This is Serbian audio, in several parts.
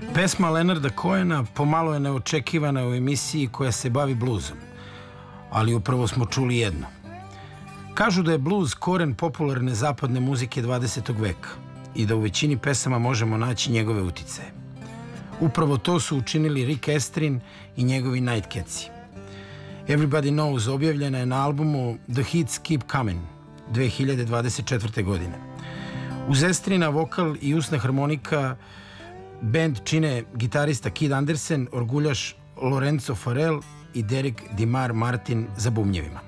Pesma Leonarda Cohena pomalo je neočekivana u emisiji koja se bavi bluzom, ali upravo smo čuli jedno. Kažu da je bluz koren popularne zapadne muzike 20. veka i da u većini pesama možemo naći njegove uticaje. Upravo to su učinili Rick Estrin i njegovi Nightcatsi. Everybody Knows objavljena je na albumu The Hits Keep Coming 2024. godine. Uz Estrina vokal i usna harmonika band čine gitarista Kid Andersen, orguljaš Lorenzo Farrell i Derek Dimar Martin za bubnjevima.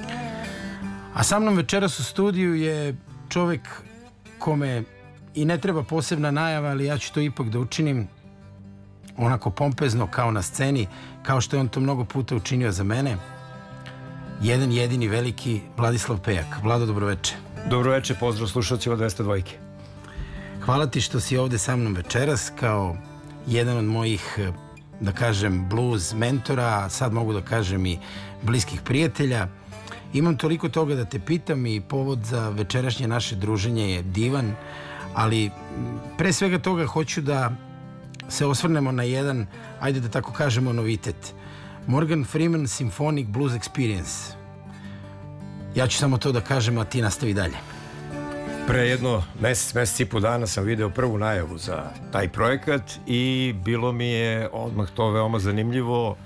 A sa mnom večeras u studiju je čovek kome i ne treba posebna najava, ali ja ću to ipak da učinim onako pompezno kao na sceni, kao što je on to mnogo puta učinio za mene. Jedan jedini veliki Vladislav Pejak. Vlado, dobroveče. Dobroveče, pozdrav slušalcima 202. Hvala ti što si ovde sa mnom večeras kao jedan od mojih, da kažem, blues mentora, sad mogu da kažem i bliskih prijatelja. Imam toliko toga da te pitam i povod za večerašnje naše druženje je divan, ali pre svega toga hoću da se osvrnemo na jedan, ajde da tako kažemo, novitet. Morgan Freeman Symphonic Blues Experience. Ja ću samo to da kažem, a ti nastavi dalje. Pre jedno mesec i po dana sam video prvu najavu za taj projekat i bilo mi je odmah to veoma zanimljivo.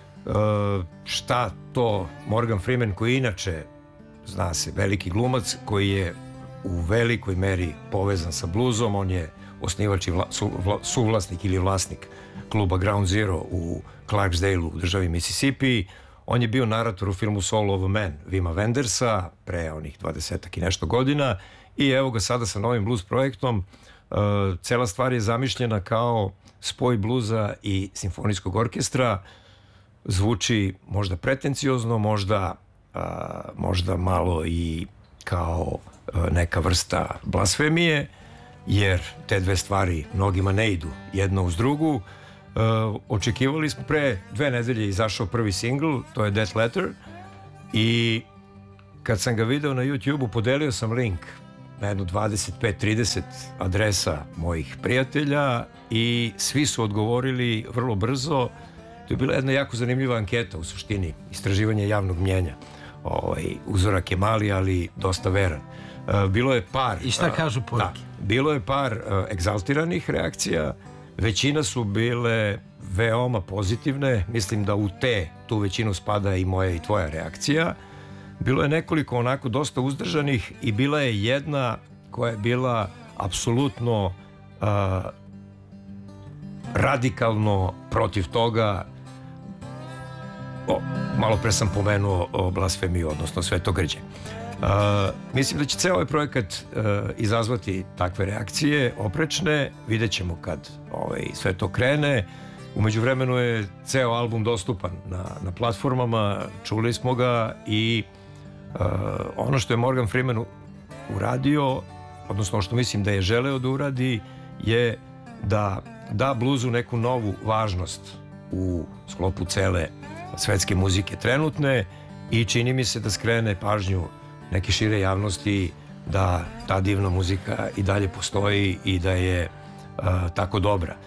Šta to Morgan Freeman, koji je inače, zna se, veliki glumac, koji je u velikoj meri povezan sa bluzom. On je osnivač i suvlasnik ili vlasnik kluba Ground Zero u Clarksdale-u u državi Mississippi. On je bio narator u filmu Soul of a Man Wima Wendersa pre onih 20 i nešto godina i evo ga sada sa novim blues projektom. Cela stvar je zamišljena kao spoj bluza i simfonijskog orkestra. Zvuči možda pretenciozno, možda malo i kao neka vrsta blasfemije, jer te dve stvari mnogima ne idu jedna uz drugu. Očekivali smo, pre 2 nedelje izašao prvi singl, to je Death Letter, i kad sam ga video na YouTube-u podelio sam link na jedno 25-30 adresa mojih prijatelja i svi su odgovorili vrlo brzo. To je bila jedna jako zanimljiva anketa, u suštini istraživanje javnog mnjenja. Uzorak je mali, ali dosta veran. Bilo je par... I šta kažu poruke? Bilo je par egzaltiranih reakcija, većina su bile veoma pozitivne, mislim da u tu većinu spada i moja i tvoja reakcija. Bilo je nekoliko onako dosta uzdržanih i bila je jedna koja je bila apsolutno radikalno protiv toga. Malo pre sam pomenuo o blasfemiju, odnosno svetogrđe. Mislim da će ceo ovaj projekat izazvati takve reakcije oprečne. Vidjet ćemo kad sve to krene. U međuvremenu je ceo album dostupan na platformama, čuli smo ga i ono što je Morgan Freeman uradio, odnosno što mislim da je želeo da uradi, je da da bluzu neku novu važnost u sklopu cele svetske muzike trenutne i čini mi se da skrene pažnju neke šire javnosti da ta divna muzika i dalje postoji i da je tako dobra.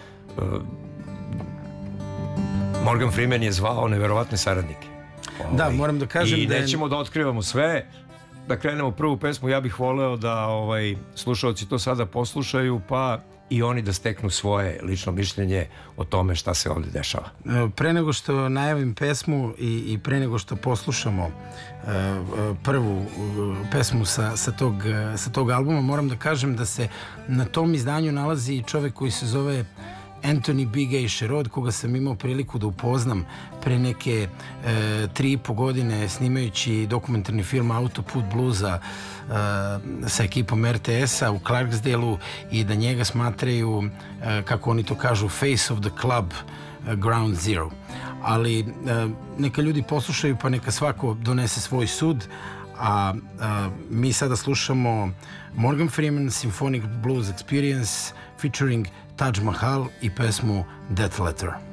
Morgan Freeman je zvao neverovatne saradnike. Da, moram da kažem i nećemo da otkrivamo sve. Da krenemo prvu pesmu, ja bih voleo da slušalci to sada poslušaju, pa i oni da steknu svoje lično mišljenje o tome šta se ovdje dešava. Pre nego što najavim pesmu i pre nego što poslušamo prvu pesmu sa tog albuma, moram da kažem da se na tom izdanju nalazi čovek koji se zove Anthony B. Gay Sherrod, koga sam imao priliku da upoznam pre neke 3,5 godine snimajući dokumentarni film Autoput bluza sa ekipom RTS-a u Clarksdale-u i da njega smatraju, kako oni to kažu, face of the club Ground Zero. Ali neka ljudi poslušaju, pa neka svako donese svoj sud, a mi sada slušamo Morgan Freeman Symphonic Blues Experience featuring Taj Mahal i pesmu Death Letter.